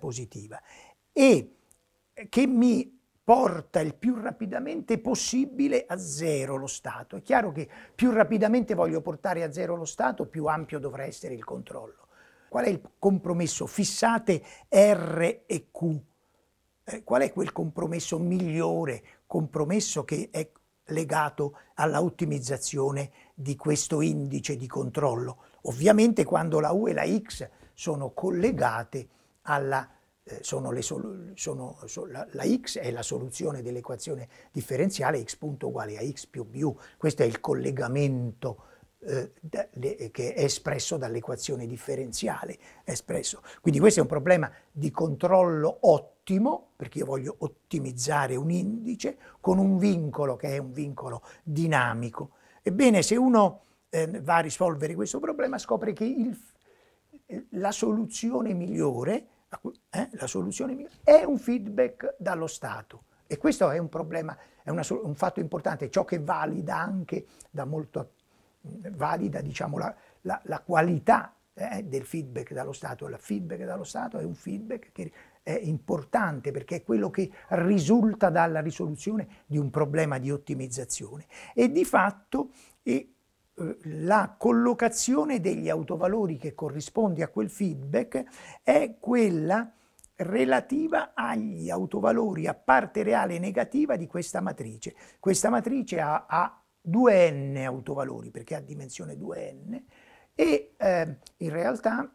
positiva e che mi porta il più rapidamente possibile a zero lo stato. È chiaro che più rapidamente voglio portare a zero lo stato, più ampio dovrà essere il controllo. Qual è il compromesso? Fissate R e Q. Qual è quel compromesso migliore? Compromesso che è legato alla ottimizzazione di questo indice di controllo. Ovviamente quando la U e la X sono collegate alla la x è la soluzione dell'equazione differenziale x punto uguale a x più bu. Questo è il collegamento che è espresso dall'equazione differenziale. Quindi questo è un problema di controllo ottimo, perché io voglio ottimizzare un indice con un vincolo che è un vincolo dinamico. Ebbene, se uno va a risolvere questo problema, scopre che la soluzione migliore è un feedback dallo stato, e questo è un problema, è un fatto importante, ciò che valida anche diciamo la qualità del feedback dallo stato. Il feedback dallo stato è un feedback che è importante perché è quello che risulta dalla risoluzione di un problema di ottimizzazione, e di fatto la collocazione degli autovalori che corrisponde a quel feedback è quella relativa agli autovalori a parte reale negativa di questa matrice. Questa matrice ha 2n autovalori perché ha dimensione 2n e in realtà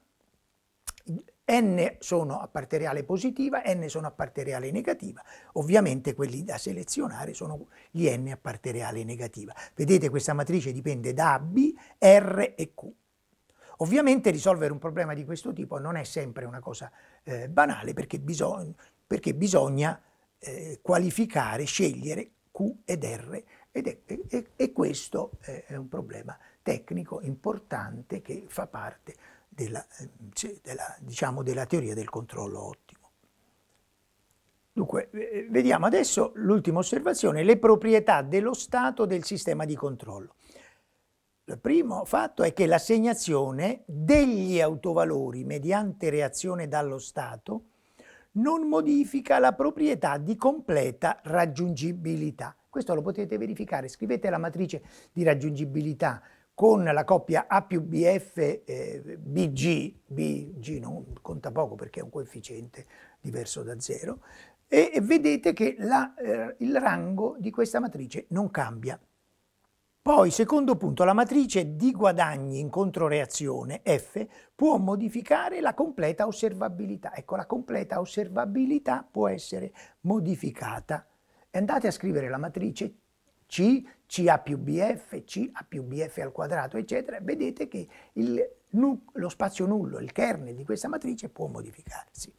n sono a parte reale positiva, n sono a parte reale negativa. Ovviamente quelli da selezionare sono gli n a parte reale negativa. Vedete, questa matrice dipende da B, R e Q. Ovviamente risolvere un problema di questo tipo non è sempre una cosa banale, perché bisogna qualificare, scegliere Q ed R, e questo è un problema tecnico importante che fa parte della teoria del controllo ottimo. Dunque, vediamo adesso l'ultima osservazione, le proprietà dello stato del sistema di controllo. Il primo fatto è che l'assegnazione degli autovalori mediante reazione dallo stato non modifica la proprietà di completa raggiungibilità. Questo lo potete verificare, scrivete la matrice di raggiungibilità con la coppia A più BF BG non conta poco perché è un coefficiente diverso da 0, e vedete che il rango di questa matrice non cambia. Poi, secondo punto, la matrice di guadagni in controreazione F può modificare la completa osservabilità. Ecco, la completa osservabilità può essere modificata. Andate a scrivere la matrice C, CA più BF, CA più BF al quadrato, eccetera. Vedete che lo spazio nullo, il kernel di questa matrice può modificarsi.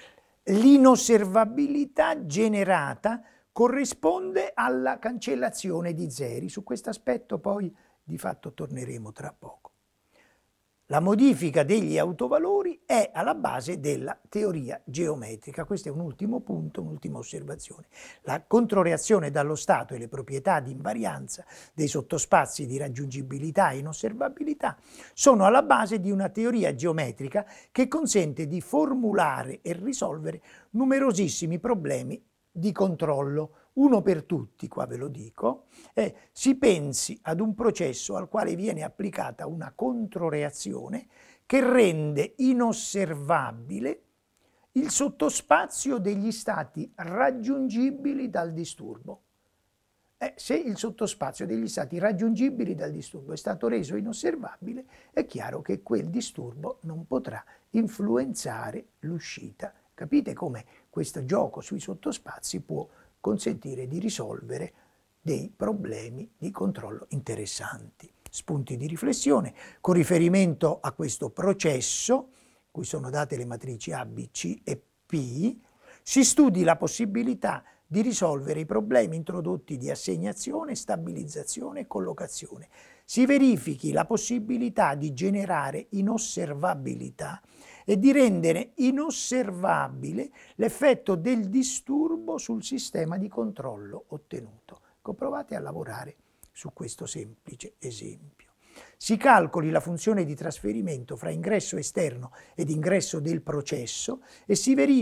L'inosservabilità generata corrisponde alla cancellazione di zeri. Su questo aspetto poi di fatto torneremo tra poco. La modifica degli autovalori è alla base della teoria geometrica. Questo è un ultimo punto, un'ultima osservazione. La controreazione dallo stato e le proprietà di invarianza dei sottospazi di raggiungibilità e inosservabilità sono alla base di una teoria geometrica che consente di formulare e risolvere numerosissimi problemi di controllo. Uno per tutti, qua ve lo dico, si pensi ad un processo al quale viene applicata una controreazione che rende inosservabile il sottospazio degli stati raggiungibili dal disturbo. Se il sottospazio degli stati raggiungibili dal disturbo è stato reso inosservabile, è chiaro che quel disturbo non potrà influenzare l'uscita. Capite come questo gioco sui sottospazi può consentire di risolvere dei problemi di controllo interessanti. Spunti di riflessione con riferimento a questo processo, cui sono date le matrici A, B, C e P, si studi la possibilità di risolvere i problemi introdotti di assegnazione, stabilizzazione e collocazione. Si verifichi la possibilità di generare inosservabilità e di rendere inosservabile l'effetto del disturbo sul sistema di controllo ottenuto. Provate a lavorare su questo semplice esempio. Si calcoli la funzione di trasferimento fra ingresso esterno ed ingresso del processo e si verifichi